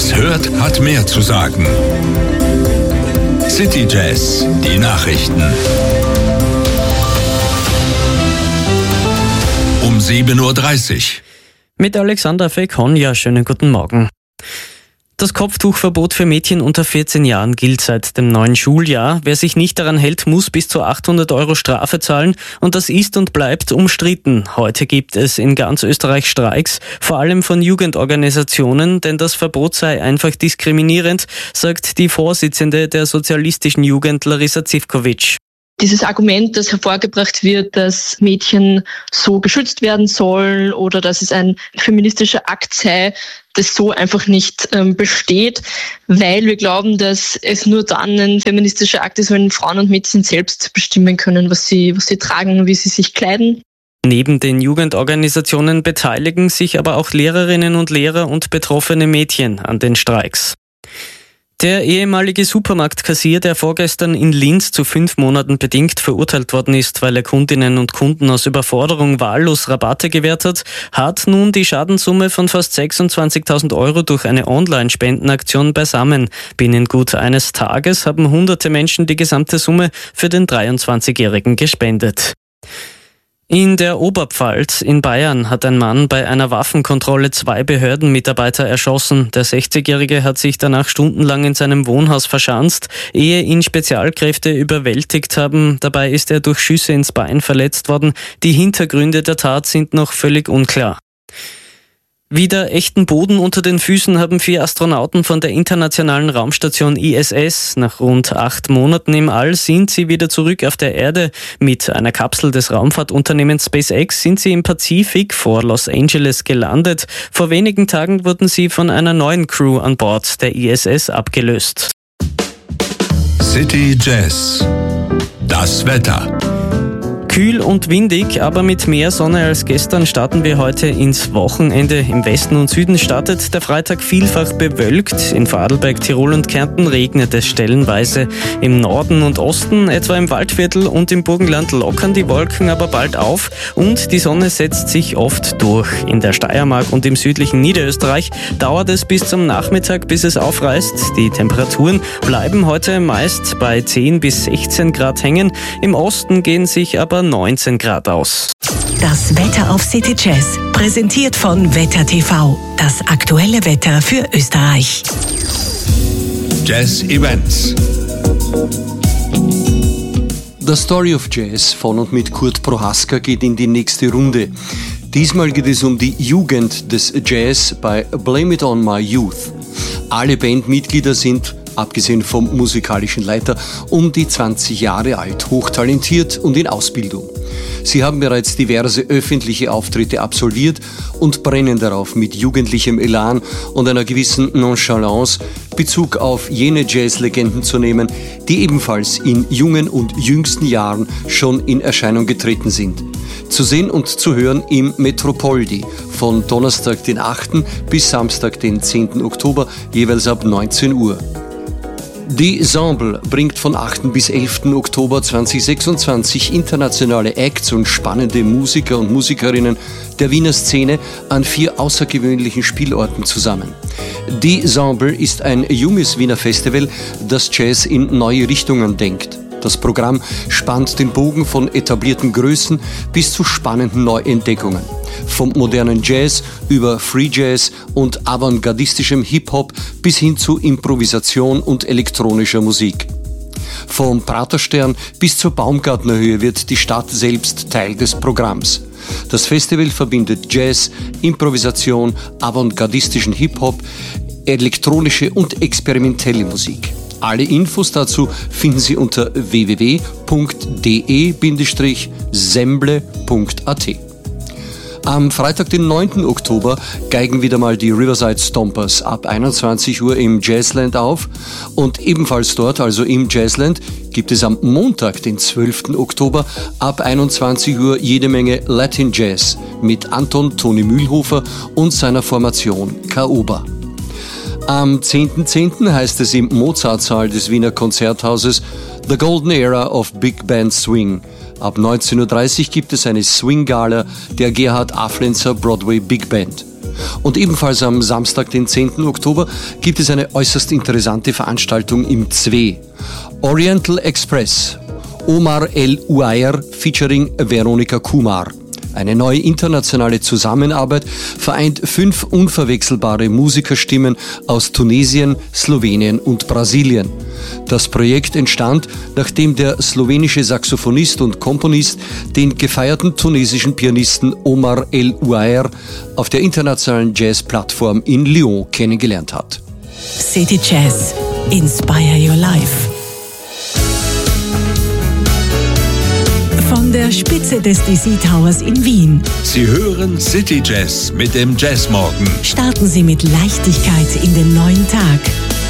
es hört, hat mehr zu sagen. City Jazz, die Nachrichten. Um 7:30 Uhr. Mit Alexander Fekonja, schönen guten Morgen. Das Kopftuchverbot für Mädchen unter 14 Jahren gilt seit dem neuen Schuljahr. Wer sich nicht daran hält, muss bis zu 800 € Strafe zahlen und das ist und bleibt umstritten. Heute gibt es in ganz Österreich Streiks, vor allem von Jugendorganisationen, denn das Verbot sei einfach diskriminierend, sagt die Vorsitzende der sozialistischen Jugend Larissa Zivkovic. Dieses Argument, das hervorgebracht wird, dass Mädchen so geschützt werden sollen oder dass es ein feministischer Akt sei, das so einfach nicht besteht, weil wir glauben, dass es nur dann ein feministischer Akt ist, wenn Frauen und Mädchen selbst bestimmen können, was sie tragen, wie sie sich kleiden. Neben den Jugendorganisationen beteiligen sich aber auch Lehrerinnen und Lehrer und betroffene Mädchen an den Streiks. Der ehemalige Supermarktkassier, der vorgestern in Linz zu 5 Monaten bedingt verurteilt worden ist, weil er Kundinnen und Kunden aus Überforderung wahllos Rabatte gewährt hat nun die Schadenssumme von fast 26.000 € durch eine Online-Spendenaktion beisammen. Binnen gut eines Tages haben hunderte Menschen die gesamte Summe für den 23-Jährigen gespendet. In der Oberpfalz in Bayern hat ein Mann bei einer Waffenkontrolle 2 Behördenmitarbeiter erschossen. Der 60-Jährige hat sich danach stundenlang in seinem Wohnhaus verschanzt, ehe ihn Spezialkräfte überwältigt haben. Dabei ist er durch Schüsse ins Bein verletzt worden. Die Hintergründe der Tat sind noch völlig unklar. Wieder echten Boden unter den Füßen haben 4 Astronauten von der internationalen Raumstation ISS. Nach rund 8 Monaten im All sind sie wieder zurück auf der Erde. Mit einer Kapsel des Raumfahrtunternehmens SpaceX sind sie im Pazifik vor Los Angeles gelandet. Vor wenigen Tagen wurden sie von einer neuen Crew an Bord der ISS abgelöst. City Jazz. Das Wetter. Kühl und windig, aber mit mehr Sonne als gestern starten wir heute ins Wochenende. Im Westen und Süden startet der Freitag vielfach bewölkt. In Vorarlberg, Tirol und Kärnten regnet es stellenweise. Im Norden und Osten, etwa im Waldviertel und im Burgenland, lockern die Wolken aber bald auf und die Sonne setzt sich oft durch. In der Steiermark und im südlichen Niederösterreich dauert es bis zum Nachmittag, bis es aufreißt. Die Temperaturen bleiben heute meist bei 10 bis 16 Grad hängen. Im Osten gehen sich aber 19 Grad aus. Das Wetter auf City Jazz, präsentiert von Wetter TV. Das aktuelle Wetter für Österreich. Jazz Events. The Story of Jazz von und mit Kurt Prohaska geht in die nächste Runde. Diesmal geht es um die Jugend des Jazz bei Blame It On My Youth. Alle Bandmitglieder sind, abgesehen vom musikalischen Leiter, um die 20 Jahre alt, hochtalentiert und in Ausbildung. Sie haben bereits diverse öffentliche Auftritte absolviert und brennen darauf, mit jugendlichem Elan und einer gewissen Nonchalance Bezug auf jene Jazzlegenden zu nehmen, die ebenfalls in jungen und jüngsten Jahren schon in Erscheinung getreten sind. Zu sehen und zu hören im Metropoldi von Donnerstag, den 8. bis Samstag, den 10. Oktober, jeweils ab 19 Uhr. Die Ensemble bringt von 8. bis 11. Oktober 2026 internationale Acts und spannende Musiker und Musikerinnen der Wiener Szene an 4 außergewöhnlichen Spielorten zusammen. Die Ensemble ist ein junges Wiener Festival, das Jazz in neue Richtungen denkt. Das Programm spannt den Bogen von etablierten Größen bis zu spannenden Neuentdeckungen. Vom modernen Jazz über Free Jazz und avantgardistischem Hip-Hop bis hin zu Improvisation und elektronischer Musik. Vom Praterstern bis zur Baumgartnerhöhe wird die Stadt selbst Teil des Programms. Das Festival verbindet Jazz, Improvisation, avantgardistischen Hip-Hop, elektronische und experimentelle Musik. Alle Infos dazu finden Sie unter www.de-semble.at. Am Freitag, den 9. Oktober, geigen wieder mal die Riverside Stompers ab 21 Uhr im Jazzland auf. Und ebenfalls dort, also im Jazzland, gibt es am Montag, den 12. Oktober, ab 21 Uhr jede Menge Latin Jazz mit Anton Toni Mühlhofer und seiner Formation Caoba. Am 10.10. heißt es im Mozartsaal des Wiener Konzerthauses The Golden Era of Big Band Swing. Ab 19.30 Uhr gibt es eine Swing-Gala der Gerhard Aflenzer Broadway Big Band. Und ebenfalls am Samstag, den 10. Oktober, gibt es eine äußerst interessante Veranstaltung im ZWE. Oriental Express, Omar El Ouaer featuring Veronika Kumar. Eine neue internationale Zusammenarbeit vereint 5 unverwechselbare Musikerstimmen aus Tunesien, Slowenien und Brasilien. Das Projekt entstand, nachdem der slowenische Saxophonist und Komponist den gefeierten tunesischen Pianisten Omar El Ouaer auf der internationalen Jazz-Plattform in Lyon kennengelernt hat. City Jazz. Inspire your life. Von der Spitze des DC Towers in Wien. Sie hören City Jazz mit dem Jazzmorgen. Starten Sie mit Leichtigkeit in den neuen Tag.